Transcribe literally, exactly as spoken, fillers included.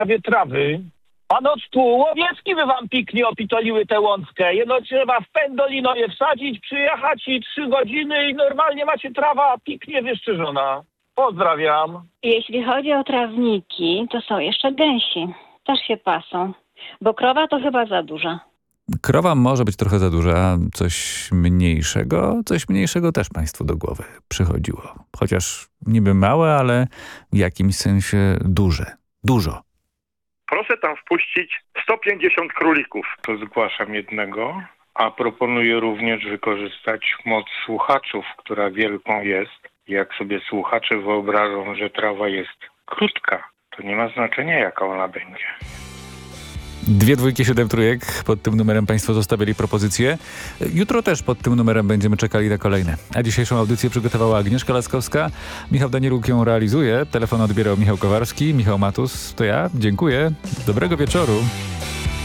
sprawie trawy. Panocku, łowiecki by wam piknie opitoliły tę łąckę. Jedno trzeba w pendolino je wsadzić, przyjechać i trzy godziny i normalnie macie trawa piknie wyszczyżona. Pozdrawiam. Jeśli chodzi o trawniki, to są jeszcze gęsi. Też się pasą. Bo krowa to chyba za duża. Krowa może być trochę za duża, coś mniejszego, coś mniejszego też państwu do głowy przychodziło. Chociaż niby małe, ale w jakimś sensie duże. Dużo. Proszę tam wpuścić sto pięćdziesiąt królików. To zgłaszam jednego, a proponuję również wykorzystać moc słuchaczów, która wielką jest. Jak sobie słuchacze wyobrażą, że trawa jest krótka, to nie ma znaczenia, jaka ona będzie. Dwie dwójki, siedem trójek. Pod tym numerem państwo zostawili propozycje. Jutro też pod tym numerem będziemy czekali na kolejne. A dzisiejszą audycję przygotowała Agnieszka Laskowska. Michał Danieluk ją realizuje. Telefon odbierał Michał Kowarski. Michał Matus to ja. Dziękuję. Dobrego wieczoru.